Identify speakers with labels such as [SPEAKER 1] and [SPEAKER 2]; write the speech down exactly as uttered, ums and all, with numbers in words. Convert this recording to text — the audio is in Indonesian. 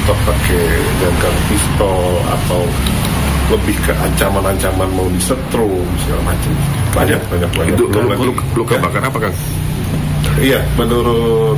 [SPEAKER 1] tetap pakai dengan pistol atau lebih ke ancaman-ancaman mau disetrum segala macam. Banyak banyak banyak.
[SPEAKER 2] Itu luka, luka bakar apa, Kang?
[SPEAKER 1] Iya, menurut